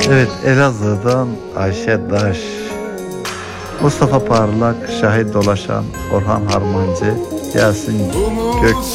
Evet, Elazığ'dan Ayşe Daş, Mustafa Parlak, Şahit Dolaşan, Orhan Harmancı, Yasin Gök